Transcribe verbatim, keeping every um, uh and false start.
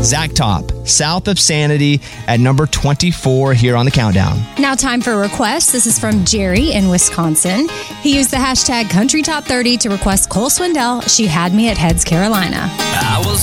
Zach Top, South of Sanity at number twenty-four here on the countdown. Now time for requests. This is from Jerry in Wisconsin. He used the hashtag Country Top thirty to request Cole Swindell, She Had Me at Heads, Carolina. I was